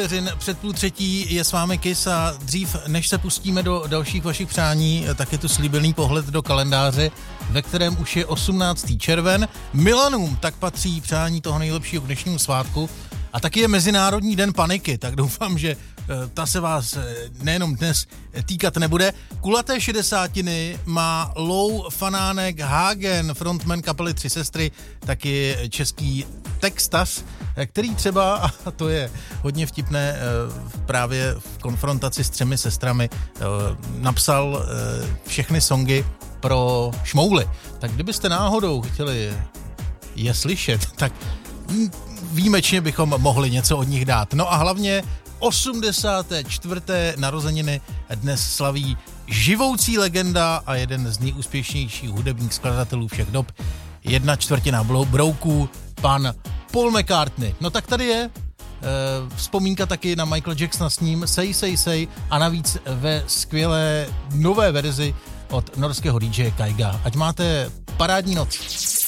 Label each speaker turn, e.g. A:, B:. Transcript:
A: Před půl třetí je s vámi Kiss a dřív, než se pustíme do dalších vašich přání, tak je tu slíbený pohled do kalendáře, ve kterém už je 18. červen. Milanům tak patří přání toho nejlepšího k dnešnímu svátku a taky je Mezinárodní den paniky, tak doufám, že ta se vás nejenom dnes týkat nebude. Kulaté 60 má Lou Fanánek Hagen, frontman kapely Tři sestry, taky český textař, který třeba, a to je hodně vtipné, právě v konfrontaci s třemi sestrami napsal všechny songy pro šmouly. Tak kdybyste náhodou chtěli je slyšet, tak výjimečně bychom mohli něco od nich dát. No a hlavně 84. narozeniny dnes slaví živoucí legenda a jeden z nejúspěšnějších hudebních skladatelů všech dob, 1/4 brouků, pan Paul McCartney. No tak tady je vzpomínka taky na Michaela Jacksona s ním Say Say Say a navíc ve skvělé nové verzi od norského DJ Kaiga. Ať máte parádní noc.